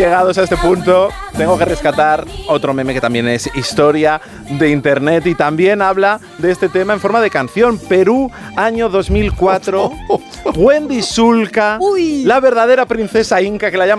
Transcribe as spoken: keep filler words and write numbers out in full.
llegados a este punto, tengo que rescatar otro meme que también es historia de internet y también habla de este tema en forma de canción. Perú, año dos mil cuatro. Wendy Zulka, Uy. la verdadera princesa inca que la llaman